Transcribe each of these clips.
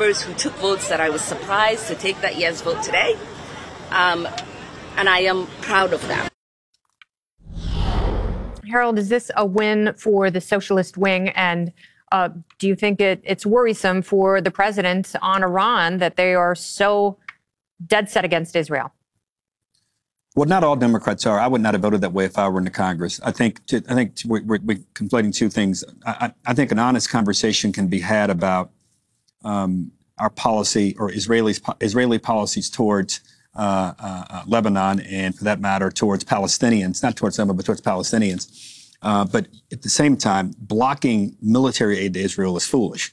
members who took votes that I was surprised to take that yes vote today. And I am proud of that. Harold, is this a win for the socialist wing? And do you think it's worrisome for the president on Iran that they are so dead set against Israel? Well, not all Democrats are. I would not have voted that way if I were in the Congress. I think we're conflating two things. I think an honest conversation can be had about our policy or Israeli policies towards Lebanon, and for that matter, towards Palestinians, not towards them, but towards Palestinians. But at the same time, blocking military aid to Israel is foolish.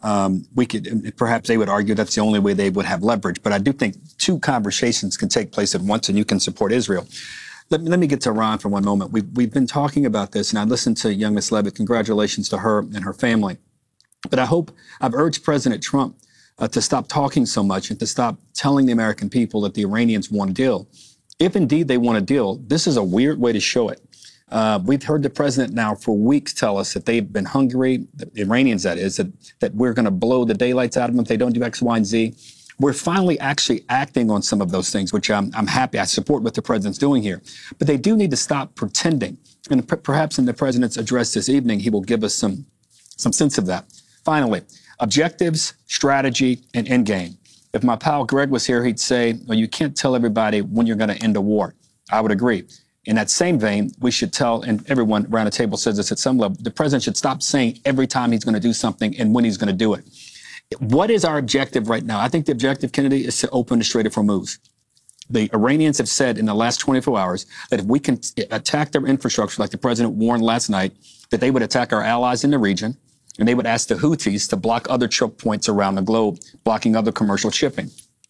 Perhaps they would argue that's the only way they would have leverage. But I do think two conversations can take place at once, and you can support Israel. Let me get to Iran for one moment. We've been talking about this, and I listened to young Miss Levitt. Congratulations to her and her family. But I've urged President Trump to stop talking so much and to stop telling the American people that the Iranians want a deal. If indeed they want a deal, this is a weird way to show it. We've heard the president now for weeks tell us that they've been hungry, the Iranians that is, that we're going to blow the daylights out of them if they don't do X, Y, and Z. We're finally actually acting on some of those things, which I'm happy. I support what the president's doing here. But they do need to stop pretending. And perhaps in the president's address this evening, he will give us some sense of that. Finally, objectives, strategy, and end game. If my pal Greg was here, he'd say, well, you can't tell everybody when you're going to end a war. I would agree. In that same vein, we should tell, and everyone around the table says this at some level, the president should stop saying every time he's going to do something and when he's going to do it. What is our objective right now? I think the objective, Kennedy, is to open the Strait of Hormuz. The Iranians have said in the last 24 hours that if we can attack their infrastructure, like the president warned last night, that they would attack our allies in the region, and they would ask the Houthis to block other choke points around the globe, blocking other commercial shipping.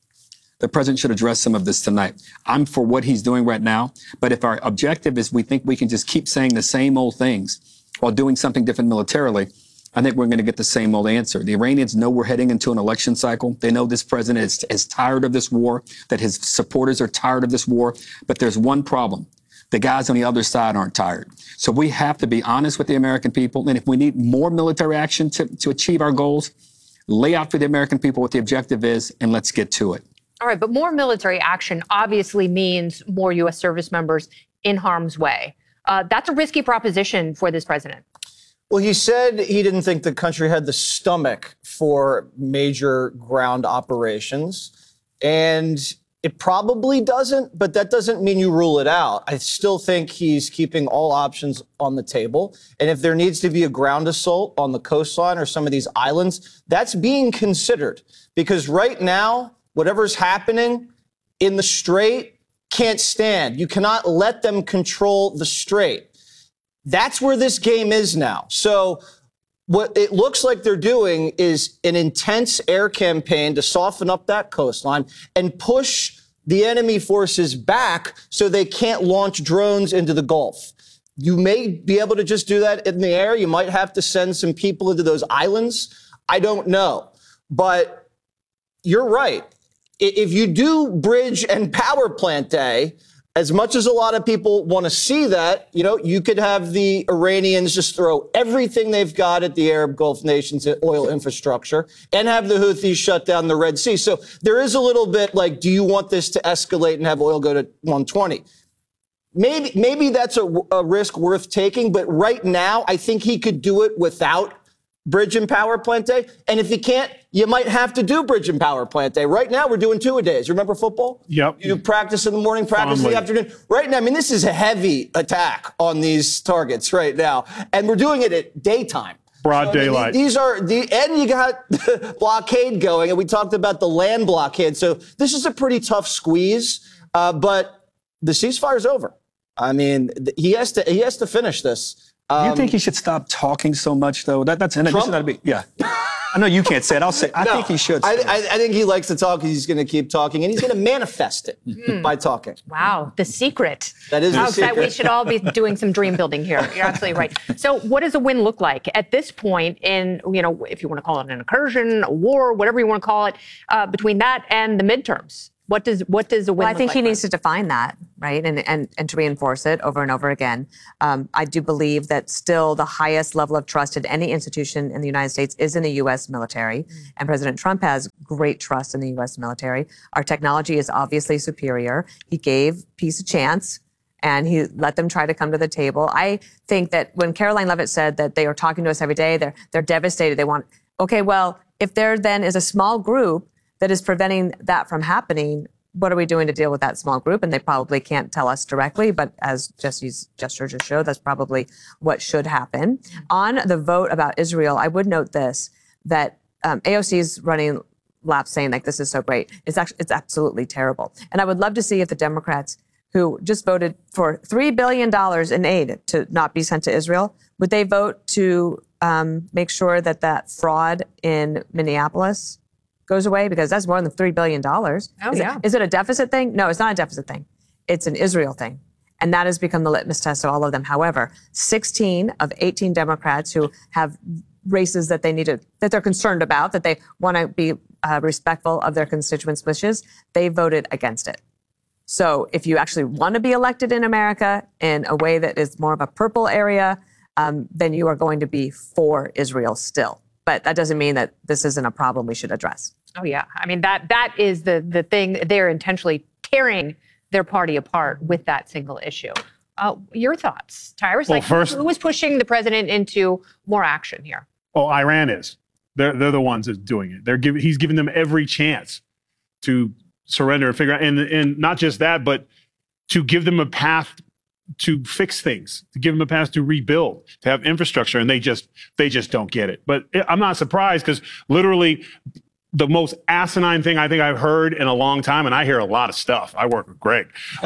The president should address some of this tonight. I'm for what he's doing right now, but if our objective is we think we can just keep saying the same old things while doing something different militarily, I think we're going to get the same old answer. The Iranians know we're heading into an election cycle. They know this president is tired of this war, that his supporters are tired of this war. But there's one problem. The guys on the other side aren't tired. So we have to be honest with the American people. And if we need more military action to achieve our goals, lay out for the American people what the objective is, and let's get to it. All right, but more military action obviously means more U.S. service members in harm's way. That's a risky proposition for this president. Well, he said he didn't think the country had the stomach for major ground operations, and it probably doesn't, but that doesn't mean you rule it out. I still think he's keeping all options on the table, and if there needs to be a ground assault on the coastline or some of these islands, that's being considered, because right now, whatever's happening in the Strait can't stand. You cannot let them control the Strait. That's where this game is now. So what it looks like they're doing is an intense air campaign to soften up that coastline and push the enemy forces back so they can't launch drones into the Gulf. You may be able to just do that in the air. You might have to send some people into those islands. I don't know. But you're right. If you do bridge and power plant day, as much as a lot of people want to see that, you could have the Iranians just throw everything they've got at the Arab Gulf nations' oil infrastructure and have the Houthis shut down the Red Sea. So there is a little bit like, do you want this to escalate and have oil go to 120? Maybe that's a risk worth taking. But right now, I think he could do it without bridge and power plant day. And if you can't, you might have to do bridge and power plant day. Right now, we're doing 2-a-days. Remember football? Yep. You do practice in the morning, practice in the afternoon. Right now, this is a heavy attack on these targets right now. And we're doing it at daytime. Broad daylight. These are and you got the blockade going, and we talked about the land blockade. So this is a pretty tough squeeze, but the ceasefire's over. He has to finish this. You think he should stop talking so much, though? That's an addition to be. Yeah. I know you can't say it. I'll say I think he should. I think he likes to talk. He's going to keep talking, and he's going to manifest it by talking. Wow, the secret. That is the secret. We should all be doing some dream building here. You're absolutely right. So what does a win look like at this point in, if you want to call it an incursion, a war, whatever you want to call it, between that and the midterms? What does a win look like? I think he needs to define that. right? And to reinforce it over and over again. I do believe that still the highest level of trust in any institution in the United States is in the U.S. military. And President Trump has great trust in the U.S. military. Our technology is obviously superior. He gave peace a chance, and he let them try to come to the table. I think that when Caroline Leavitt said that they are talking to us every day, they're devastated. They want, okay, well, if there then is a small group that is preventing that from happening, what are we doing to deal with that small group? And they probably can't tell us directly, but as Jesse's gesture just showed, that's probably what should happen. On the vote about Israel, I would note this, that AOC is running laps saying like, this is so great. It's absolutely terrible. And I would love to see if the Democrats who just voted for $3 billion in aid to not be sent to Israel, would they vote to make sure that that fraud in Minneapolis goes away? Because that's more than $3 billion. Is it a deficit thing? No, it's not a deficit thing. It's an Israel thing. And that has become the litmus test of all of them. However, 16 of 18 Democrats who have races that that they're concerned about, that they want to be respectful of their constituents' wishes, they voted against it. So if you actually want to be elected in America in a way that is more of a purple area, then you are going to be for Israel still. But that doesn't mean that this isn't a problem we should address. Oh, yeah. I mean, that is the thing. They're intentionally tearing their party apart with that single issue. Your thoughts, Tyrus? Well, first, who is pushing the president into more action here? Oh, Iran is. They're the ones that's doing it. He's giving them every chance to surrender and figure out, and not just that, but to give them a path to fix things, to give them a path to rebuild, to have infrastructure, and they just don't get it. But I'm not surprised, because literally the most asinine thing I think I've heard in a long time, and I hear a lot of stuff. I work with Greg.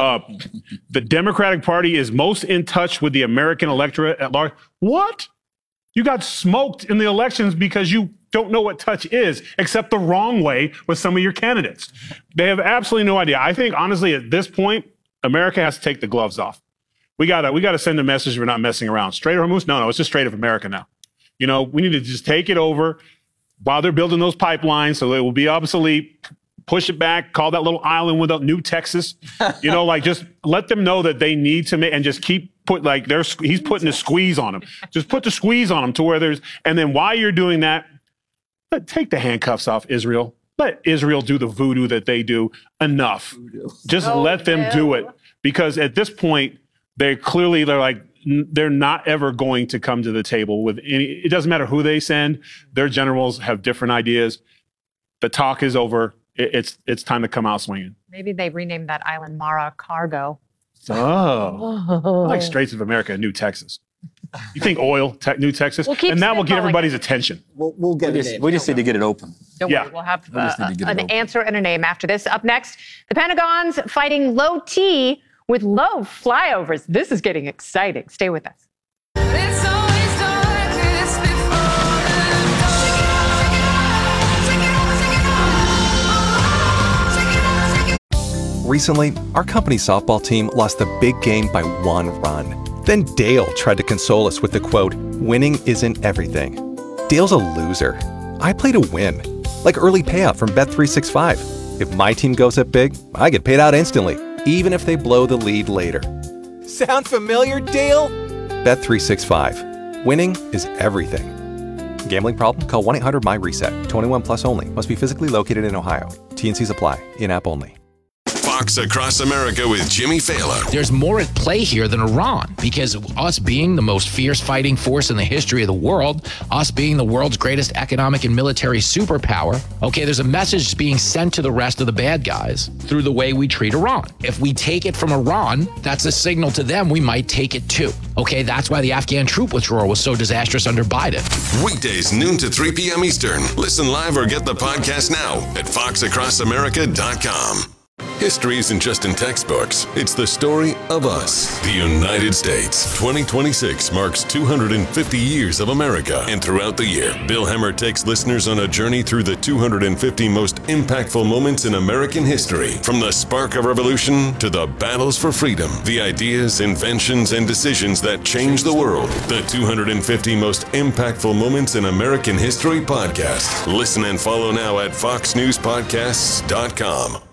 The Democratic Party is most in touch with the American electorate at large. What? You got smoked in the elections because you don't know what touch is, except the wrong way with some of your candidates. They have absolutely no idea. I think, honestly, at this point, America has to take the gloves off. We gotta send a message we're not messing around. Strait of Hormuz? No, it's just Strait of America now. You know, we need to just take it over while they're building those pipelines so it will be obsolete. Push it back, call that little island without New Texas. You know, like, just let them know that they need to make, and just keep he's putting the squeeze on them. Just put the squeeze on them to where and then while you're doing that, take the handcuffs off Israel. Let Israel do the voodoo that they do. Enough. Just let them do it. Because at this point, they're not ever going to come to the table with any, it doesn't matter who they send. Their generals have different ideas. The talk is over. It's time to come out swinging. Maybe they renamed that island Mara Cargo. Oh, like Straits of America and New Texas. You think oil, New Texas, and that will get everybody's attention. We'll get it. We just need to get it open. Don't worry, we'll have an answer and a name after this. Up next, the Pentagon's fighting low T with low flyovers. This is getting exciting. Stay with us. Recently, our company softball team lost the big game by 1 run. Then Dale tried to console us with the quote, "Winning isn't everything." Dale's a loser. I play to win, like early payout from Bet365. If my team goes up big, I get paid out instantly, even if they blow the lead later. Sound familiar, Dale? Bet365. Winning is everything. Gambling problem? Call 1-800-MY-RESET. 21 plus only. Must be physically located in Ohio. T&Cs apply. In-app only. Fox Across America with Jimmy Fallon. There's more at play here than Iran, because us being the most fierce fighting force in the history of the world, us being the world's greatest economic and military superpower, okay, there's a message being sent to the rest of the bad guys through the way we treat Iran. If we take it from Iran, that's a signal to them we might take it too. Okay, that's why the Afghan troop withdrawal was so disastrous under Biden. Weekdays, noon to 3 p.m. Eastern. Listen live or get the podcast now at foxacrossamerica.com. History isn't just in textbooks. It's the story of us, the United States. 2026 marks 250 years of America. And throughout the year, Bill Hemmer takes listeners on a journey through the 250 most impactful moments in American history. From the spark of revolution to the battles for freedom, the ideas, inventions, and decisions that changed the world. The 250 most impactful moments in American history podcast. Listen and follow now at foxnewspodcasts.com.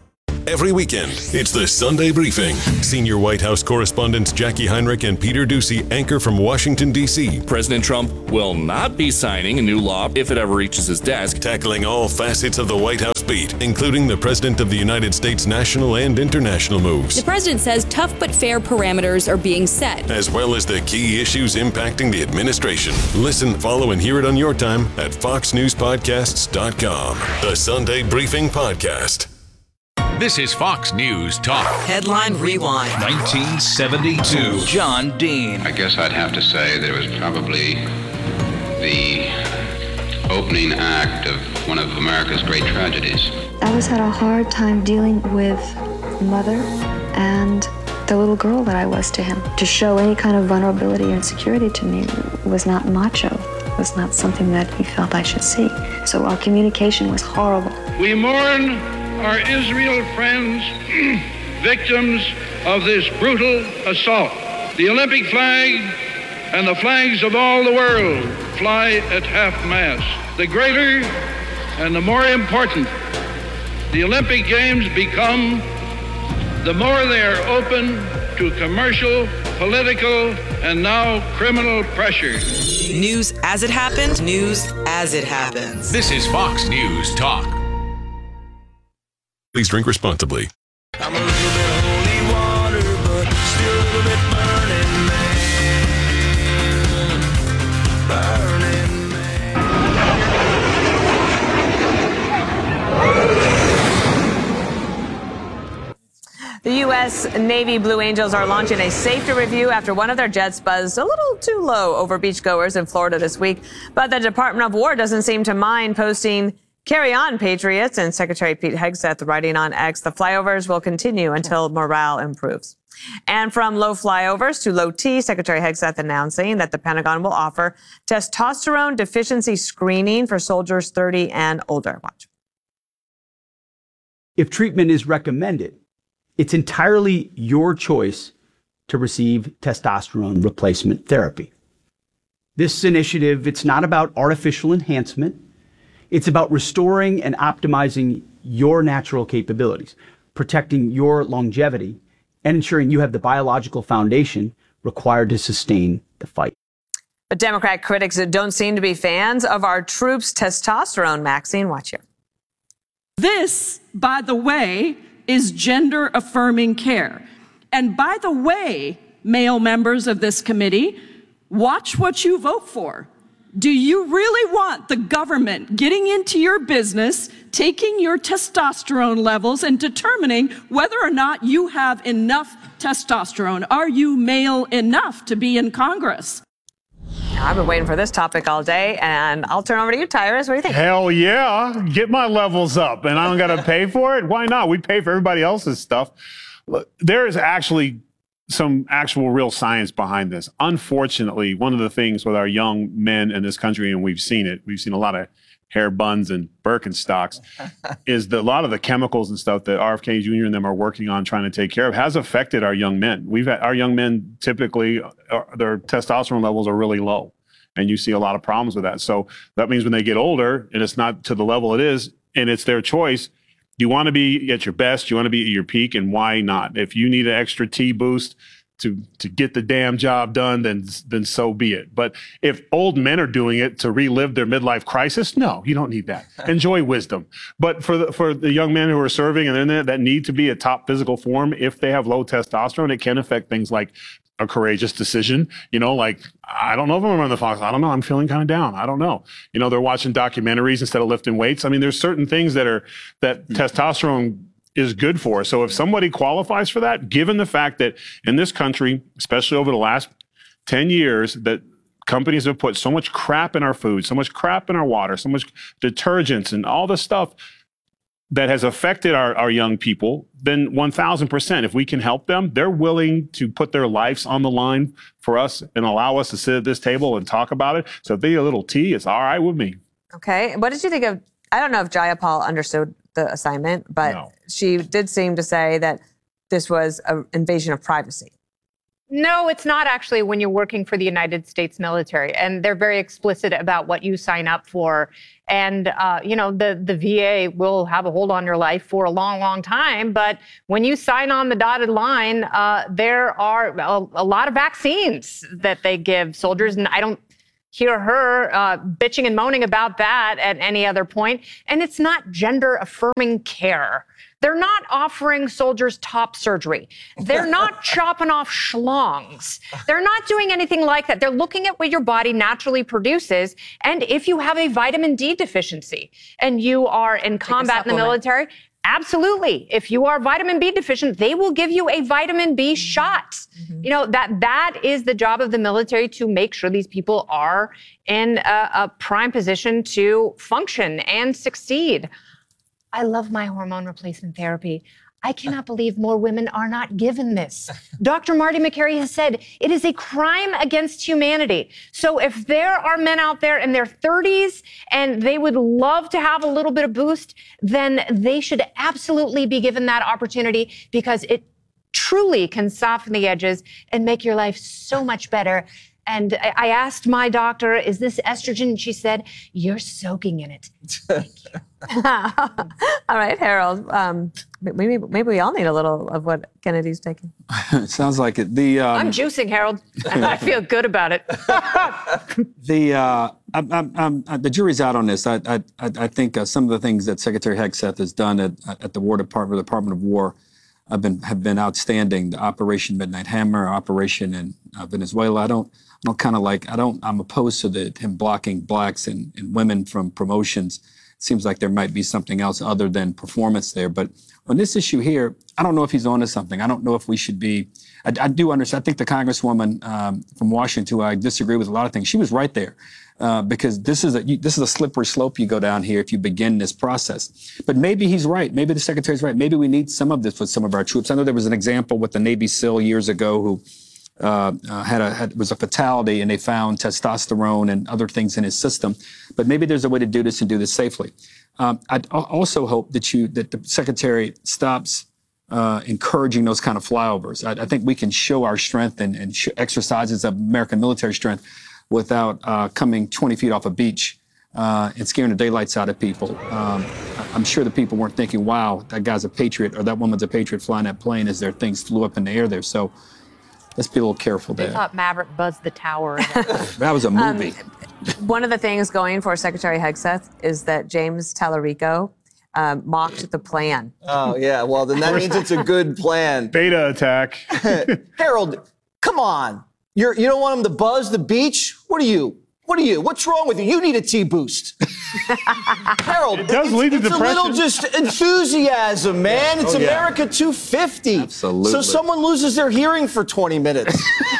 every weekend. It's the Sunday Briefing. Senior White House correspondents Jackie Heinrich and Peter Doocy anchor from Washington, D.C. President Trump will not be signing a new law if it ever reaches his desk. Tackling all facets of the White House beat, including the President of the United States' national and international moves. The president says tough but fair parameters are being set, as well as the key issues impacting the administration. Listen, follow, and hear it on your time at FoxNewsPodcasts.com. The Sunday Briefing Podcast. This is Fox News Talk. Headline Rewind. 1972. John Dean. I guess I'd have to say that it was probably the opening act of one of America's great tragedies. I always had a hard time dealing with mother and the little girl that I was to him. To show any kind of vulnerability or insecurity to me was not macho. It was not something that he felt I should see. So our communication was horrible. We mourn our Israel friends, victims of this brutal assault. The Olympic flag and the flags of all the world fly at half-mast. The greater and the more important the Olympic Games become, the more they are open to commercial, political, and now criminal pressure. News as it happened, news as it happens. This is Fox News Talk. Please drink responsibly. I'm a little bit holy water, but still a little bit burning man. Burning man. The U.S. Navy Blue Angels are launching a safety review after one of their jets buzzed a little too low over beachgoers in Florida this week. But the Department of War doesn't seem to mind posting "Carry on, Patriots," and Secretary Pete Hegseth writing on X, "The flyovers will continue until morale improves." And from low flyovers to low T, Secretary Hegseth announcing that the Pentagon will offer testosterone deficiency screening for soldiers 30 and older. Watch. If treatment is recommended, it's entirely your choice to receive testosterone replacement therapy. This initiative, it's not about artificial enhancement. It's about restoring and optimizing your natural capabilities, protecting your longevity, and ensuring you have the biological foundation required to sustain the fight. But Democrat critics don't seem to be fans of our troops' testosterone. Maxine, watch here. This, by the way, is gender-affirming care. And by the way, male members of this committee, watch what you vote for. Do you really want the government getting into your business, taking your testosterone levels and determining whether or not you have enough testosterone? Are you male enough to be in Congress? I've been waiting for this topic all day, and I'll turn over to you, Tyrus. What do you think? Hell yeah. Get my levels up, and I don't got to pay for it? Why not? We pay for everybody else's stuff. Look, there is actually some actual real science behind this. Unfortunately, one of the things with our young men in this country, and we've seen a lot of hair buns and Birkenstocks, is that a lot of the chemicals and stuff that RFK Jr. and them are working on trying to take care of has affected our young men. Our young men typically, their testosterone levels are really low, and you see a lot of problems with that. So that means when they get older and it's not to the level it is, and it's their choice, you want to be at your best, you want to be at your peak, and why not? If you need an extra T boost to get the damn job done, then so be it. But if old men are doing it to relive their midlife crisis, no, you don't need that. Enjoy wisdom. But for the young men who are serving and then that need to be at top physical form, if they have low testosterone, it can affect things like a courageous decision, like, I don't know if I'm on the Fox. I don't know. I'm feeling kind of down. I don't know. They're watching documentaries instead of lifting weights. I mean, there's certain things that testosterone is good for. So if somebody qualifies for that, given the fact that in this country, especially over the last 10 years, that companies have put so much crap in our food, so much crap in our water, so much detergents and all this stuff that has affected our young people, then 1,000%, if we can help them, they're willing to put their lives on the line for us and allow us to sit at this table and talk about it. So if they get a little tea, it's all right with me. Okay. What did you think of, I don't know if Jayapal understood the assignment, but she did seem to say that this was an invasion of privacy. No, it's not actually when you're working for the United States military. And they're very explicit about what you sign up for. And, the VA will have a hold on your life for a long, long time. But when you sign on the dotted line, there are a lot of vaccines that they give soldiers. And I don't hear her bitching and moaning about that at any other point. And it's not gender affirming care. They're not offering soldiers top surgery. They're not chopping off schlongs. They're not doing anything like that. They're looking at what your body naturally produces. And if you have a vitamin D deficiency and you are in combat in the military, absolutely. If you are vitamin B deficient, they will give you a vitamin B shot. That is the job of the military, to make sure these people are in a prime position to function and succeed. I love my hormone replacement therapy. I cannot believe more women are not given this. Dr. Marty Makary has said it is a crime against humanity. So if there are men out there in their 30s and they would love to have a little bit of boost, then they should absolutely be given that opportunity, because it truly can soften the edges and make your life so much better. And I asked my doctor, is this estrogen? And she said, you're soaking in it. All right, Harold. Maybe we all need a little of what Kennedy's taking. It sounds like it. I'm juicing, Harold. I feel good about it. The jury's out on this. I think some of the things that Secretary Hegseth has done at the War Department, the Department of War, have been outstanding. The Operation Midnight Hammer, Operation in Venezuela. I'm opposed to him blocking blacks and women from promotions. It seems like there might be something else other than performance there. But on this issue here, I don't know if he's onto something. I don't know if we should be. I do understand. I think the Congresswoman from Washington, who I disagree with a lot of things, she was right there. Because this is a slippery slope you go down here if you begin this process. But maybe he's right. Maybe the Secretary's right. Maybe we need some of this with some of our troops. I know there was an example with the Navy SEAL years ago who was a fatality, and they found testosterone and other things in his system. But maybe there's a way to do this and do this safely. I also hope that the Secretary stops encouraging those kind of flyovers. I think we can show our strength and exercises of American military strength without coming 20 feet off a beach and scaring the daylights out of people. I'm sure the people weren't thinking, wow, that guy's a patriot or that woman's a patriot flying that plane as their things flew up in the air there. So let's be a little careful there. I thought Maverick buzzed the tower. That was a movie. One of the things going for Secretary Hegseth is that James Tallarico mocked the plan. Oh, yeah. Well, then that means it's a good plan. Beta attack. Harold, come on. You don't want him to buzz the beach? What are you? What's wrong with you? You need a T-boost. Harold, it does lead to depression. It's a little just enthusiasm, man. It's America 250. Absolutely. So someone loses their hearing for 20 minutes.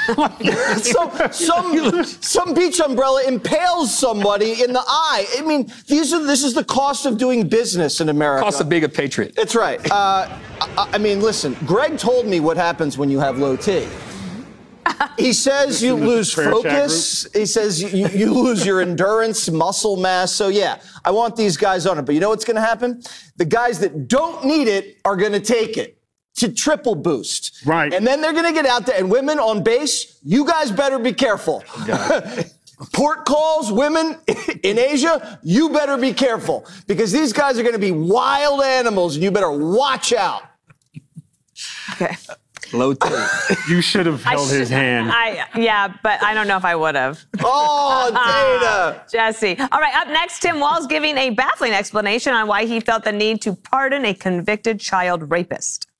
Some beach umbrella impales somebody in the eye. I mean, this is the cost of doing business in America. Cost of being a patriot. That's right. I mean, listen, Greg told me what happens when you have low T. He says you lose focus. He says you lose your endurance, muscle mass. So, yeah, I want these guys on it. But you know what's going to happen? The guys that don't need it are going to take it to triple boost. Right. And then they're going to get out there. And women on base, you guys better be careful. Port calls, women in Asia, you better be careful. Because these guys are going to be wild animals, and you better watch out. Okay. Low T. You should have held his hand. Yeah, but I don't know if I would have. Oh, Dana. Jesse. All right, up next, Tim Walz giving a baffling explanation on why he felt the need to pardon a convicted child rapist.